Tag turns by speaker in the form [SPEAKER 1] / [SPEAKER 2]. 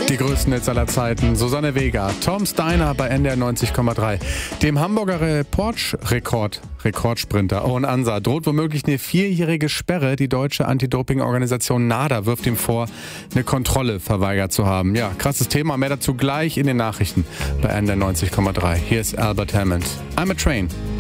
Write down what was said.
[SPEAKER 1] Die größten Hits aller Zeiten. Susanne Vega, Tom Steiner bei NDR 90,3. Dem Hamburger Rekordsprinter Owen Ansa droht womöglich eine 4-jährige Sperre. Die deutsche Anti-Doping-Organisation NADA wirft ihm vor, eine Kontrolle verweigert zu haben. Ja, krasses Thema. Mehr dazu gleich in den Nachrichten bei NDR 90,3. Hier ist Albert Hammond. I'm a Train.